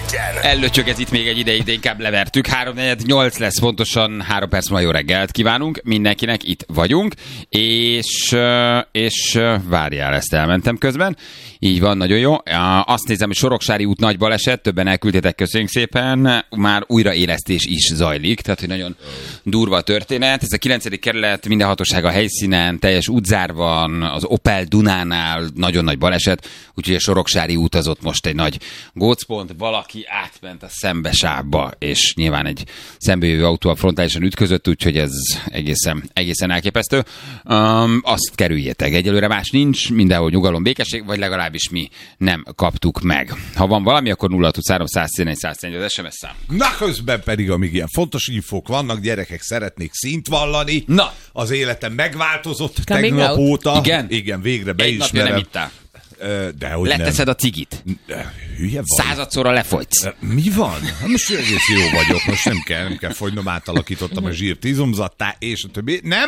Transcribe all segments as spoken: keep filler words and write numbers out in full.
Ellöcsög ez itt még egy ideig, de inkább levertük. három negyven nyolc lesz pontosan, három perc múlva jó reggelt kívánunk. Mindenkinek itt vagyunk, és, és várjál, ezt elmentem közben. Így van, nagyon jó. Azt nézem, hogy Soroksári út nagy baleset, többen elküldtétek, köszönjük szépen. Már újraélesztés is zajlik, tehát hogy nagyon durva a történet. Ez a kilencedik kerület, minden hatóság a helyszínen, teljes útzár van, az Opel Dunánál nagyon nagy baleset, úgyhogy a Soroksári út az ott most egy nagy gócpont, valaki átment a szembesávba, és nyilván egy szembejövő autó a frontálisan ütközött, úgyhogy ez egészen, egészen elképesztő. Um, azt kerüljétek. Egyelőre más nincs, mindenhol nyugalom, békesség, vagy legalábbis mi nem kaptuk meg. Ha van valami, akkor nulla hatszázhuszonhárom száztizenegy száztizenegy az es em es szám. Na, közben pedig, amíg ilyen fontos infók vannak, gyerekek, szeretnék szint vallani. Na. Az életem megváltozott Coming tegnap out. óta. Igen? Igen, végre Egy beismerem. napja nem ittál. De hogy Leteszed nem. a cigit. De, hülye vagy. Századszorra lefogysz. Mi van? Most egész jó vagyok, most nem kell, nem kell fogynom, átalakítottam a zsírt izomzattá, és a többi. Nem?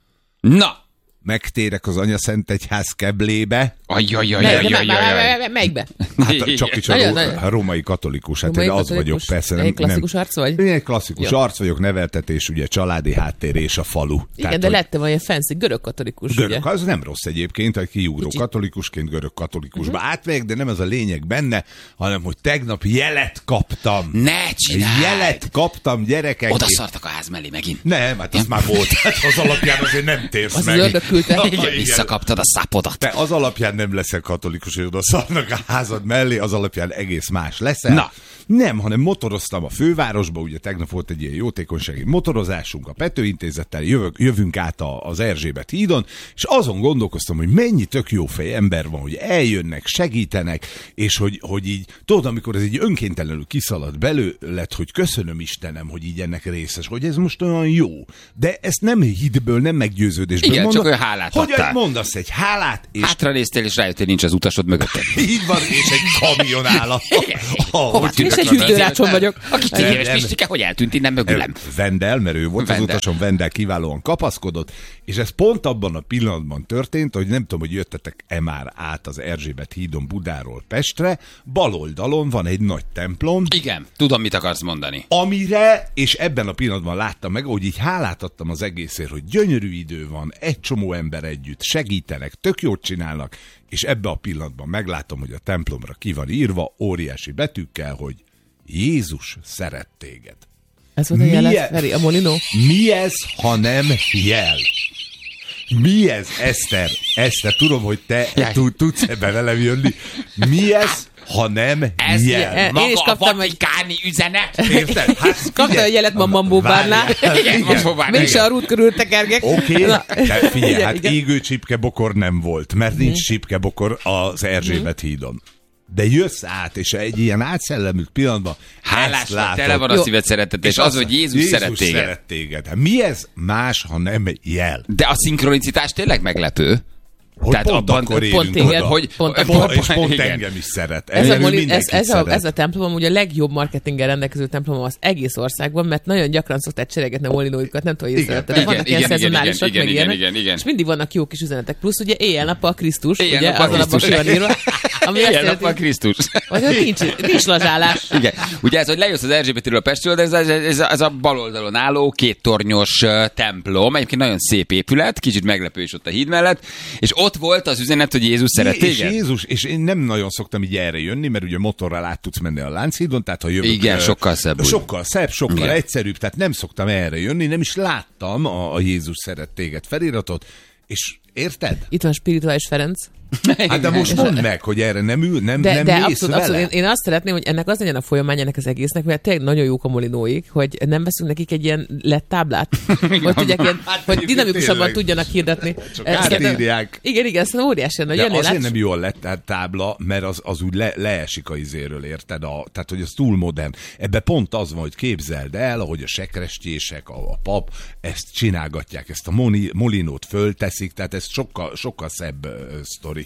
Na! Megtérek az Anyaszentegyház keblébe. Ajjajajajajajajajaj. Melyikbe? Hát csak is a, Nagyon, ró- nagyon. a római katolikus, hát Római én az katolikus? vagyok, persze. Egy klasszikus arc vagy? Én egy klasszikus Jó. arc vagyok, neveltetés, ugye családi háttér és a falu. Igen, Tehát, de hogy lettem olyan fancy görög katolikus, görög, ugye? az nem rossz egyébként, hogy kiugró Kicsit. katolikusként görög katolikusba uh-huh. átmegyek, de nem ez a lényeg benne, hanem hogy tegnap jelet kaptam. Ne csináld! Jelet kaptam, gyerekek. Oda szartak a ház mellé megint. Nem, hát az már volt. Hát az alapján azért nem térsz Az az meg. ördög küldte. Igen, visszakaptad a szápodat. Te az alapján nem leszel katolikus, hogy oda szarnak a házad mellé, az alapján egész más leszel. Na. Nem, hanem motoroztam a fővárosba, ugye tegnap volt egy ilyen jótékonysági motorozásunk a Pető Intézettel, jövök, jövünk át a, az Erzsébet hídon, és azon gondolkoztam, hogy mennyi tök jó fej ember van, hogy eljönnek, segítenek, és hogy, hogy így, tudod, amikor ez így önkéntelenül kiszalad belőled, hogy köszönöm Istenem, hogy így ennek részes, hogy ez most olyan jó. De ezt nem hitből, nem meggyőződésből Igen, mondom, csak olyan hálát hogy adtál. mondasz egy hálát, és Hátranéztél, és rájöttél, nincs az utasod mögötted. így van, és egy kamion áll a... Hova tűnt És a egy tíz hűtőrácson éves- vagyok. Aki tíz Nem, éves nem. Pistike, hogy eltűnt innen mögülem? Vendel, mert ő volt Vendel. az utason, Vendel kiválóan kapaszkodott, és ez pont abban a pillanatban történt, hogy nem tudom, hogy jöttetek-e már át az Erzsébet hídon Budáról Pestre, bal oldalon van egy nagy templom, Igen, tudom, mit akarsz mondani. amire, és ebben a pillanatban láttam meg, hogy így hálát adtam az egészért, hogy gyönyörű idő van, egy csomó ember együtt, segítenek, tök jót csinálnak, és ebben a pillanatban meglátom, hogy a templomra ki van írva óriási betűkkel, hogy Jézus szeret téged. Ez volt a Milyen- jelet, Feri, a Molinó. Mi ez, ha nem jel? Mi ez, Eszter? Eszter, tudom, hogy te Jaj. tud, tudsz ebben velem jönni. Mi ez, ha nem Ez jel? Én maga is a kaptam egy- vatikáni üzenet. Érted? Hát, Kapta egy jelet ma Mambóbárnál. Igen, Mambóbárnál. Mégis a rút körül tekergek. Oké, okay. Na. Figyelj, Igen, hát igen. égő csipkebokor nem volt, mert nincs csipkebokor az Erzsébet hídon. De jössz át, és egy ilyen átszellemült pillanatban Hálás ezt vagy, látod. tele van a Jó. szíved szeretet, és az, azt- hogy Jézus szeret téged. szeret téged. Hát mi ez más, ha nem jel? De a szinkronicitás tényleg meglepő. Hogy Tehát pont abban- akkor pont érünk téged, oda. hogy- pont- És pont- és pont igen. engem is szeret. Ez a, Erről moli, ez, mindenkit ez, a, szeret. ez a templom ugye a legjobb marketinggel rendelkező templom az egész országban, mert nagyon gyakran szokták cserégetni a molinóikat, nem tudom, hogy Igen, észrevetted. igen, Vannak ilyen igen, szezonálisak, igen, meg igen, ilyenek, igen, igen. és mindig vannak jó kis üzenetek. Plusz ugye éjjel-nappal Krisztus, ugye Éjjel-nappal az alapban ki Krisztus. van írva, ami azt Ilyen jelenti, nap a Krisztus. hogy ott nincs, nincs lazsálás. Igen. Ugye ez, hogy lejössz az Erzsébetről a Pestről, de ez, ez, ez, ez a bal oldalon álló két tornyos uh, templom, egyébként nagyon szép épület, kicsit meglepő is ott a híd mellett, és ott volt az üzenet, hogy Jézus szeret És téged. Jézus, és én nem nagyon szoktam így erre jönni, mert ugye motorral át tudsz menni a Lánchídon, tehát ha jövök... Igen, ö, sokkal szebb úgy. Sokkal szebb, sokkal Igen. egyszerűbb, tehát nem szoktam erre jönni, nem is láttam a, a Jézus szeret téged feliratot, és érted? Itt van Spirituális Ferenc. Hát de most mondd meg, hogy erre nem ül, nem, De, nem de mész abszolút, vele. abszolút. Én, én azt szeretném, hogy ennek az legyen a folyamány ennek az egésznek, mert tényleg nagyon jók a molinóik, hogy nem veszünk nekik egy ilyen lett táblát, hogy tudják ilyen, Hát hogy egyébként dinamikusabban tényleg. tudjanak hirdetni. Csak Ezt szerintem- átírják. Igen, igen, ezt óriási lenne. De Jönnél azért át, nem jó a lett tábla, mert az, az úgy le, leesik a izéről, érted? A, tehát, hogy az túl modern. Ebbe pont az van, hogy képzeld el, ahogy a sekrestjések, a, a pap ezt csinálgatják, ezt a moni, molinót fölteszik, tehát ez sokkal, sokkal szebb uh, sztori.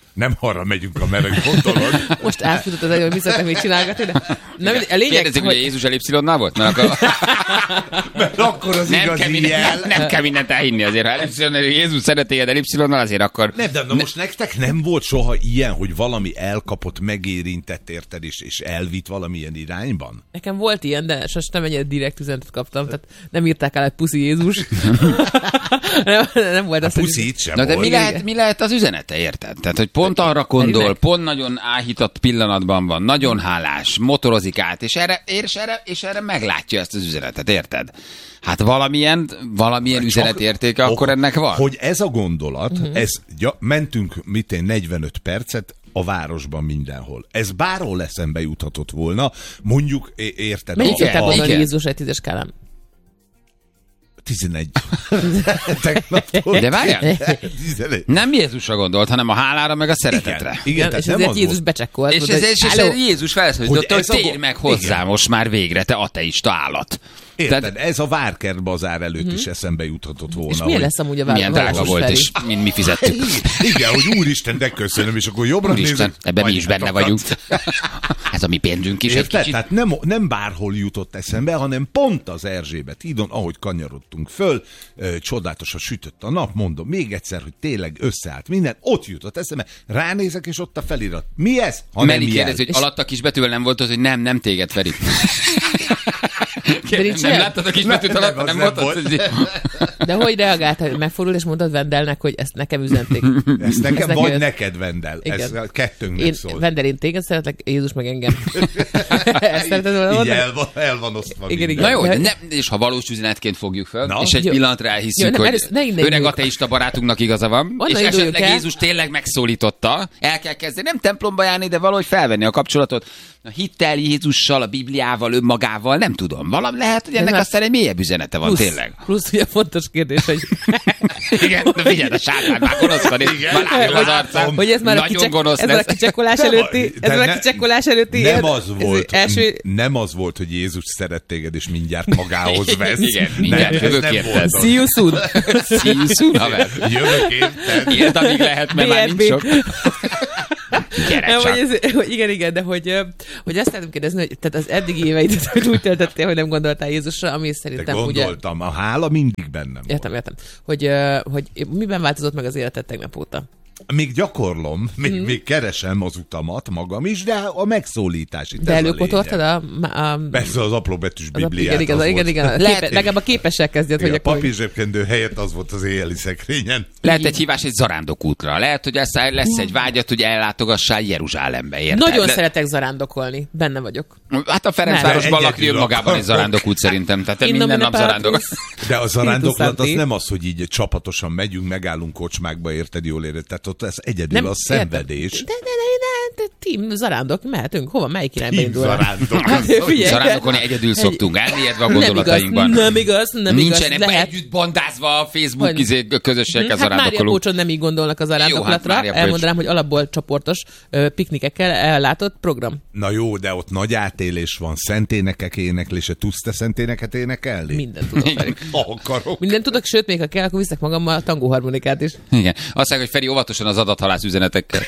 Nem arra megyünk, amerre gondolod. Most átfutott az egy, hogy visszatek még csinálgatni, de nem, a lényeg, Kérdezik, hogy Jézus elipszilonnál volt? Mert akkor, Mert akkor az nem, igazi kell minden, jel. nem, nem kell mindent elhinni azért. Ha elipszilonnál, Jézus szeret téged elipszilonnal, azért akkor... Nem, de na most nektek nem volt soha ilyen, hogy valami elkapott, megérintett érted, és, és elvitt valamilyen irányban? nekem volt ilyen, de sosem nem ennyire direkt üzenetet kaptam, tehát nem írták el, hogy puszi Jézus. nem, nem volt A az, hogy- puszit sem Na de volt. mi lehet, mi lehet az üzenete, érted? Tehát, hogy pont arra gondol, Meg. pont nagyon áhított pillanatban van, nagyon hálás, motorozik át, és erre, és erre, és erre meglátja ezt az üzenetet, érted? Hát valamilyen, valamilyen üzenetértéke akkor ennek van. Hogy ez a gondolat, Mhm. uh-huh. ez, ja, mentünk mit én negyvenöt percet a városban mindenhol. Ez bárhol eszembe juthatott volna, mondjuk, é- érted? Mennyit Igen, tudták mondani igen. Jézus egy tízes skálán? tizenegy. Tegnaptól. De várjál, tizenegy. nem Jézusra gondolt, hanem a hálára meg a szeretetre. Igen, igen, és tehát nem ezért az Jézus volt. becsekkolt. És, mondta, ez, hogy, és, és "Halló, Jézus felszólította, Hogy hogy ez a térj go- meg hozzá Igen. most már végre, te ateista állat. Érted? Tehát Ez a Várkert bazár előtt uh-huh. is eszembe juthatott volna. És milyen hogy- lesz amúgy a milyen város drága volt, felé? és mind mi fizettük. Igen, hogy úristen, de köszönöm, és akkor jobbra Úristen, nézek. ebben mi is benne anyátokat. vagyunk. Ez a mi pénzünk is egy Érted? kicsit. Tehát nem, nem bárhol jutott eszembe, hanem pont az Erzsébet hídon, ahogy kanyarodtunk föl, ö, csodálatosan sütött a nap, mondom még egyszer, hogy tényleg összeállt minden, ott jutott eszembe, ránézek, és ott a felirat. Mi ez? Ha nem Meli jel. kérdezi, hogy alatt a kisbetűvel nem volt az, hogy nem, nem téged, Feri. Kérdem, nincs nem ilyen? láttad a kisbetűt Nem, alatt, nem, nem, az volt nem az, hogy... De hogy reagált, hogy megfordult, és mondtad Vendelnek, hogy ezt nekem üzenték. Ezt nekem Ez vagy neked- neked, Vendel. Ez Igen. a kettőnknek Én, szól. Vendel, én téged szeretlek, Jézus meg engem. Ezt szereted volna Így mondani? el van, el van osztva Igen, minden. igen. Na jó, de De- nem, és ha valós üzenetként fogjuk fel, Na. és egy Jó. pillanatra Jó, elhisszük, nem, hogy először- ne innen öreg induljunk. ateista barátunknak igaza van, Onnan és induljunk esetleg el. Jézus tényleg megszólította, el kell kezdeni, nem templomba járni, de valahogy felvenni a kapcsolatot a hittel, Jézussal, a Bibliával, önmagával, nem tudom. Valami lehet, hogy ennek már- aztán egy mélyebb üzenete van, Plusz, tényleg. plusz ugye fontos kérdés, hogy, Igen, de figyelj, a sátán már gonosz van, és már látom az arcán. hogy ez már a, Nagyon kicsek, gonosz ez már a lesz. kicsekkolás De előtti, vagy- ez de már ne- a kicsekkolás előtti. Nem ez- az ez volt, Első, nem az volt, hogy Jézus szeret téged, és mindjárt magához vesz. Igen, nem, mindjárt ez jövök nem érted. volt az. see you soon. See you soon, haver. Jövök érted. Érd, amíg lehet, mert már nincs bé er sok. bé. Gyere Nem, csak. hogy ez, hogy igen, igen, de hogy, ö, hogy azt szeretném kérdezni, hogy tehát az eddigi éveidet hogy úgy töltöttél, hogy nem gondoltál Jézusra, ami De szerintem ugye... gondoltam, a hála mindig bennem Értem, volt. értem. Hogy, ö, hogy miben változott meg az életed tegnap óta? Még gyakorlom, még, Mhm. még keresem az utamat magam is, de a megszólítás itt De ez a előkotortad lényeg. a... a Persze az apró-betűs az a, bibliát. igen, igen, az igen, volt. igen, igen. Lehet- Képe, legalább a képessel kezdjed, Igen, hogy a akkor... papírzsebkendő helyett az volt az éjjeli szekrényen. Lehet egy hívás egy zarándokútra. Lehet, hogy lesz, lesz egy vágyat, hogy ellátogassál Jeruzsálembe, érted? Nagyon Le- szeretek zarándokolni. Benne vagyok. Hát a Ferencvárosban Nem. lakni önmagában egy zarándokút szerintem. Tehát te Innom minden in nap a zarándok. De a zarándoklat az Santi. nem az, hogy így csapatosan megyünk, megállunk kocsmákba, érted, jól érted. Tehát ott ez egyedül Nem, a értem. szenvedés. De, de, de, de, de, team zarándok, mehetünk. Hova? Melyik irányba Team indul? zarándok. Hát, figyelj, Zarándokolni egyedül szoktunk, elmélyedve a nem igaz, gondolatainkban. nem igaz, nem igaz. Nincsenek Lehet. együtt bandázva a Facebook Hogy- izé, közösségek a Hát Mária zarándokolók. Pócson nem így gondolnak az zarándoklatra. Mária Pócs. Elmondanám, hogy alapból csoportos ö, piknikekkel ellátott program. Na jó, de ott nagy átélés van, szenténekek éneklése. Tudsz te szenténeket énekelni? Mindent tudok. Feri. Ha akarok. Mindent tudok, sőt, még ha kell, akkor viszek magammal a tangóharmonikát is. Igen. Azt mondják, hogy Feri óvatosan az adathalász üzenetekkel.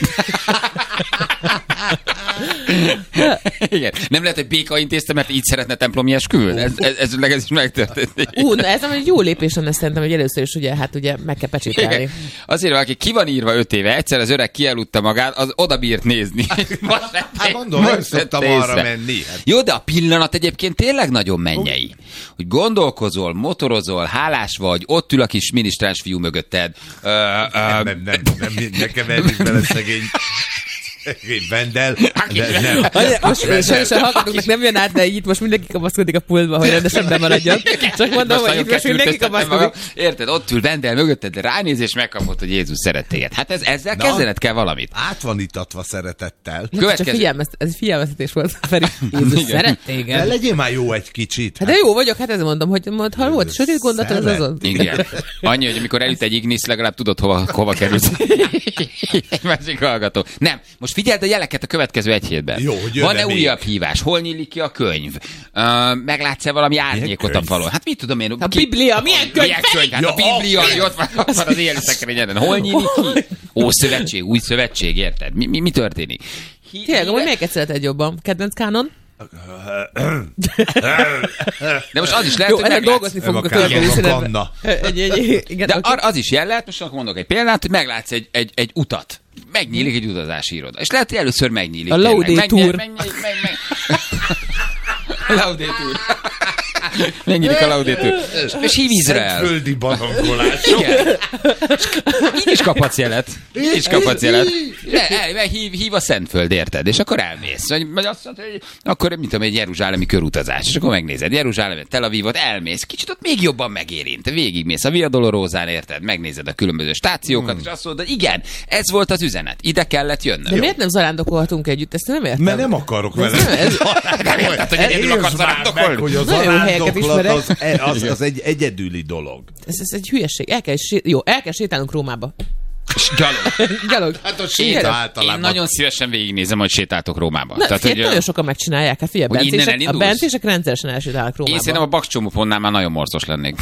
Igen. Nem lehet, hogy Béka intézte, mert így szeretne templomi esküvőn? Ez, ez, ez, ez is megtörtént. Ú, na ez nem egy jó lépés lenne szerintem, hogy először is ugye, hát ugye meg kell pecsételni. Igen. Azért, valaki ki van írva öt éve, egyszer az öreg kieludta magát, az oda bírt nézni. Most Hát mondom, nem szoktam arra menni. Hát Jó, de a pillanat egyébként tényleg nagyon mennyei. Hogy gondolkozol, motorozol, hálás vagy, ott ül a kis minisztráns fiú mögötted. Ö, ö, nem, nem, nem, nem, nekem elég bele szegény. Szegény Vendel. De nem. Anya, most sajnos a hallgatóknak nem jön át, de így most mindenki kapaszkodik a pultba, hogy rendesen bemaradjon. Csak mondom, Most hogy itt nagyon most mindenki ketültöztettem kapaszkodik. magam. Érted? Ott ül Vendel mögötted, de ránéz és megkapott, hogy Jézus szeret téged. Hát ez, ezzel Na. kezdened kell valamit. Át van itatva szeretettel. Csak Következő. figyelmeztet, ez egy figyelmeztetés volt. Feri, Jézus Igen. szeret De téged. legyél már jó egy kicsit. Hát de jó vagyok, hát ezzel mondom, hogy mond, ha volt sötét gondolatod, az Szeret. azon. Igen. Annyi, hogy amikor elüt egy ignisz, legalább tudod, hova, hova kerülsz. Egy másik hallgató. Nem, most most figyeld a jeleket a következő egy hétben. Jó, hogy jön van-e még? újabb hívás? Hol nyílik ki a könyv? Uh, meglátsz-e valami árnyékot a falon? Hát mit tudom én? A Biblia, milyen könyv? Milyen könyv? Hát Ja, a Biblia, a- ami ott van, ott van az éli szekrényeden. Hol nyílik ki? Ószövetség, új szövetség, érted? Mi, mi, mi történik? Hi- Tényleg, amúgy híre- melyiket szereted jobban? Kedvenc kánon? De most az is lehet, Jó, hogy ezzel meglátsz. dolgozni Nem fogunk a a kánon, következő a szünetben. kanna. Egy, egy, igen, De oké. ar- az is jel lehet, most akkor mondok egy példát, hogy meglátsz egy, egy, egy utat. Megnyílik egy utazási iroda. És lehet, hogy először megnyílik. A tényleg. Laudator. Megnyílik, megnyílik, meg, meg. Laudator. Megnyílik a Laudator. És hív Izrael. Földi barangolás. Igen. Így is kaphatsz jelet. Így is kaphatsz jelet. Le, el, el, hív, hív a Szentföld, érted? És akkor elmész. Vagy, vagy azt mondod, hogy akkor nem tudom, egy jeruzsálemi körutazás. És akkor megnézed Jeruzsálemet, Tel Avivot, elmész. Kicsit ott még jobban megérint. Végigmész a Via Dolorózán, érted? Megnézed a különböző stációkat, hmm. és azt mondod, hogy igen, ez volt az üzenet. Ide kellett jönnöm. De miért nem zarándokolhatunk együtt? Ezt nem értem. Mert nem akarok vele. Ez- Nem érted, hogy egyedül akarsz zarándokolni? Hogy a Nagyon jó helyeket zarándoklat ismerek. az, az, az egy egyedüli dolog. Ez, ez egy hülyeség. El kell, sé- jó, el kell sétálnunk Rómába. És gyalog. Gyalog. Hát a Én, séta Igen. általában. én nagyon szívesen végignézem, hogy sétáltok Rómába. Na, Tehát, figyelj, hogy, nagyon sokan megcsinálják. Hát figyelj, Hogy innen bencések, a elindulsz? bencések rendszeresen elsétálnak én Rómába. szerintem a bakcsomópontnál már nagyon morzos lennék.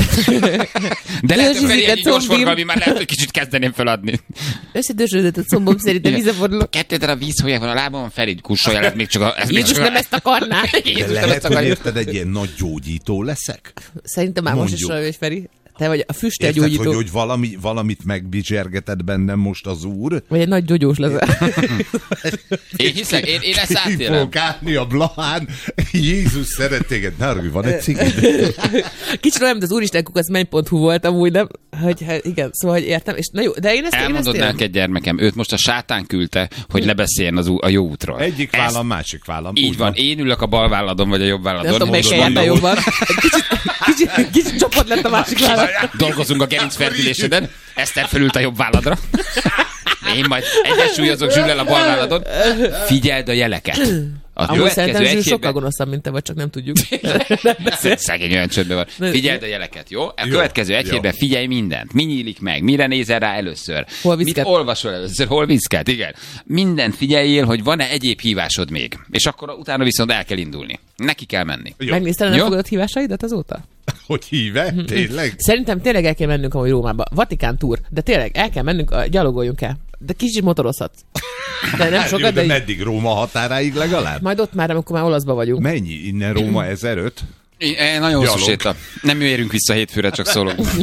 De lehet, hogy Feri egy gyors forgalmi már lehet, hogy kicsit kezdeném feladni. Összedörzsödött a combom szerintem vízefordulok. Kettő darab vízhólyag van a lábamon, Feri kussolja lett még csak a... Ez még Jézus csak a- nem ezt akarná. Jézus De nem lehet, ezt hogy akarja. érted, egy ilyen nagy gyógyító leszek? Szerintem már most is Mondjuk. olyan vagy, Feri. Te vagy a Érted, füstölgyógyító. hogy, hogy valami, valamit megbizsergetett bennem most az úr? Vagy egy nagy gyógyós leszel. Én hiszek, én, én ezt Ki átélem. fogok állni a Blahán, Jézus szeret téged. Ne haragudj, van egy cigid? Kicsit olyan, mint az úristen kukac menny pont hu voltam úgy, nem? Hogy, hát igen, szóval, hogy értem. És na jó, de én ezt, én ezt Elmondod értem. neked, gyermekem, őt most a sátán küldte, hogy ne beszéljen az ú- a jó útról. Egyik Ezt- vállam, másik vállam. Így Úgy van, én ülök a bal válladon, vagy a jobb Nem válladon. tudom, melyik Most helyen mondom, jobban. Kicsit, kicsit, kicsit csoport lett a másik vállalat. dolgozunk a gerincfertüléseden, Eszter fölült a jobb válladra. Én majd egyensúlyozok Zsüllel a bal válladon. Figyeld a jeleket. A Amúgy következő szerintem egy Zsül sokkal hétben... gonoszabb, mint te vagy, csak nem tudjuk. Szegény olyan csöndben van. Ne- Figyeld a jeleket, jó? A Jó, következő egy jó. hétben figyelj mindent. Mi nyílik meg? Mire nézel rá először? Hol Mit viszket? olvasol először? Hol viszket? Igen. Mindent figyeljél, hogy van-e egyéb hívásod még. És akkor utána viszont el kell indulni. Neki kell menni. Jó. Megnézted, nem Jó. fogadott hívásaidat azóta? Hogy híve? Tényleg? Szerintem tényleg el kell mennünk amúgy Rómába. Vatikán túr. De tényleg el kell mennünk, a- gyalogoljunk el. De kicsit motorozhatsz. De nem Hát jó, sokat, de de, de meddig? Róma határáig legalább? majd ott már, amikor már olaszba vagyunk. Mennyi? Innen Róma ezeröt? Én, én nagyon hosszú Gyalog. séta. Nem érünk vissza hétfőre, csak szólok.